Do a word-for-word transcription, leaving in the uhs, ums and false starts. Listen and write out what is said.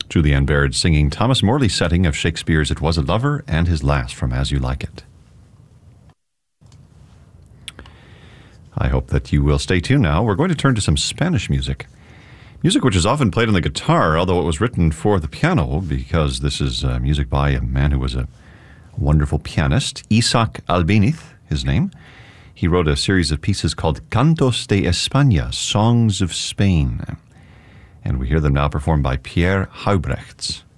Julianne Baird singing Thomas Morley's setting of Shakespeare's It Was a Lover and His Last from As You Like It. I hope that you will stay tuned now. We're going to turn to some Spanish music. Music which is often played on the guitar, although it was written for the piano, because this is uh, music by a man who was a wonderful pianist, Isaac Albéniz, his name. He wrote a series of pieces called Cantos de España, Songs of Spain. And we hear them now performed by Pierre Huybrechts.